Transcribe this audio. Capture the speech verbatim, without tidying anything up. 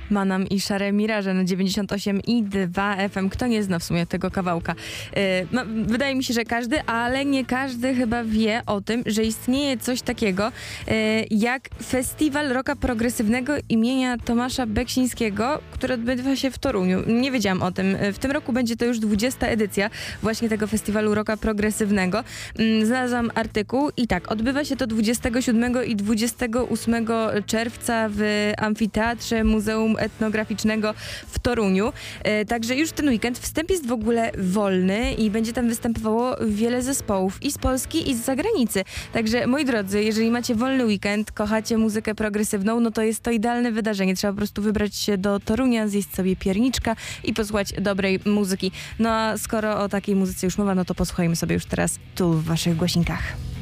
Manam i Szare Miraże na dziewięćdziesiąt osiem i dwa F M. Kto nie zna w sumie tego kawałka? Yy, no, wydaje mi się, że każdy, ale nie każdy chyba wie o tym, że istnieje coś takiego yy, jak Festiwal Rocka Progresywnego imienia Tomasza Beksińskiego, który odbywa się w Toruniu. Nie wiedziałam o tym. W tym roku będzie to już dwudziesta edycja właśnie tego Festiwalu Rocka Progresywnego. Yy, znalazłam artykuł i tak, odbywa się to dwudziestego siódmego i dwudziestego ósmego czerwca w Amfiteatrze Muzeum Etnograficznego w Toruniu. E, także już ten weekend wstęp jest w ogóle wolny i będzie tam występowało wiele zespołów i z Polski, i z zagranicy. Także moi drodzy, jeżeli macie wolny weekend, kochacie muzykę progresywną, no to jest to idealne wydarzenie. Trzeba po prostu wybrać się do Torunia, zjeść sobie pierniczka i posłuchać dobrej muzyki. No a skoro o takiej muzyce już mowa, no to posłuchajmy sobie już teraz tu w waszych głośnikach.